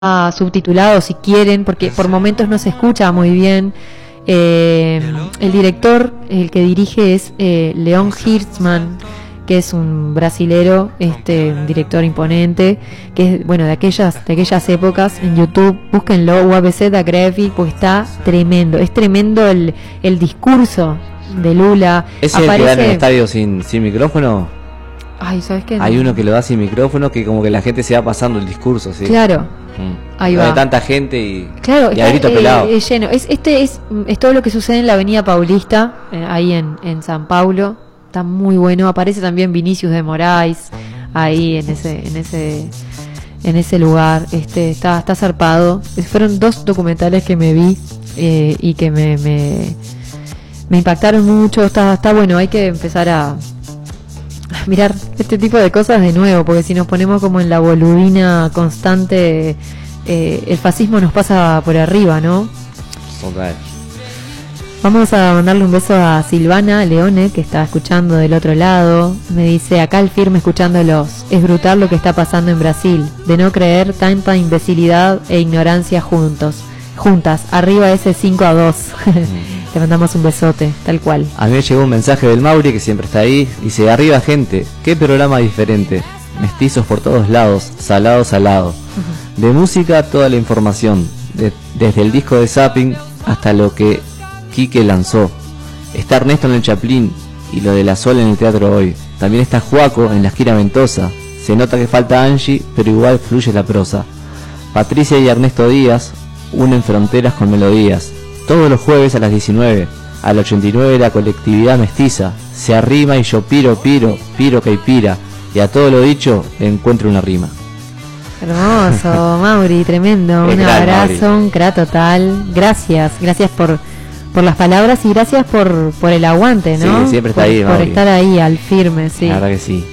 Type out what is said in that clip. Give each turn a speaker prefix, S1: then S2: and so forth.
S1: subtitulado si quieren, porque por momentos no se escucha muy bien. El director, el que dirige es Leon Hirschman, que es un brasilero, un director imponente, que es, bueno, de aquellas épocas. En YouTube, búsquenlo, UABC da Graphic, porque está tremendo. Es tremendo el discurso de Lula.
S2: ¿Es el que da en el estadio sin micrófono?
S1: Ay, ¿sabes qué?
S2: Hay uno que lo da sin micrófono, que como que la gente se va pasando el discurso, ¿sí?
S1: Claro. Ahí va.
S2: Hay tanta gente y
S1: a
S2: grito pelado.
S1: Es lleno. Es todo lo que sucede en la Avenida Paulista, ahí en San Paulo. Está muy bueno. Aparece también Vinicius de Moraes ahí en ese lugar. Está zarpado. Fueron 2 documentales que me vi y que me impactaron mucho. Está bueno. Hay que empezar a mirar este tipo de cosas de nuevo, porque si nos ponemos como en la boludina constante, el fascismo nos pasa por arriba, ¿no?
S2: Okay.
S1: Vamos a mandarle un beso a Silvana Leone, que está escuchando del otro lado. Me dice, acá al firme escuchándolos. Es brutal lo que está pasando en Brasil, de no creer tanta imbecilidad e ignorancia juntas. Arriba ese 5-2. Te mandamos un besote, tal cual.
S2: A mí me llegó un mensaje del Mauri, que siempre está ahí. Dice, arriba gente, qué programa diferente. Mestizos por todos lados, salado. De música toda la información, desde el disco de Zapping hasta lo que Quique lanzó. Está Ernesto en el Chaplin y lo de la Sol en el Teatro Hoy. También está Juaco en la esquina Ventosa. Se nota que falta Angie, pero igual fluye la prosa. Patricia y Ernesto Díaz unen fronteras con melodías. Todos los jueves a las 19, al 89 la colectividad mestiza se arrima y yo piro caipira, y a todo lo dicho encuentro una rima.
S1: Hermoso, Mauri, tremendo. Un abrazo, Mauri. Un crack total. Gracias por las palabras y gracias por el aguante, ¿no?
S2: Sí, siempre está ahí,
S1: por estar ahí al firme, sí.
S2: La verdad que sí.